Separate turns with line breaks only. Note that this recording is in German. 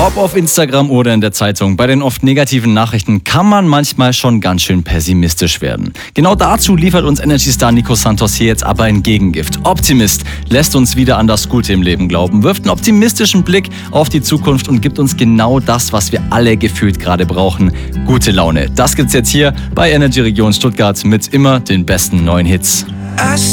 Ob auf Instagram oder in der Zeitung, bei den oft negativen Nachrichten kann man manchmal schon ganz schön pessimistisch werden. Genau dazu liefert uns Energy-Star Nico Santos hier jetzt aber ein Gegengift. Optimist lässt uns wieder an das Gute im Leben glauben, wirft einen optimistischen Blick auf die Zukunft und gibt uns genau das, was wir alle gefühlt gerade brauchen: gute Laune. Das gibt's jetzt hier bei Energy Region Stuttgart mit immer den besten neuen Hits.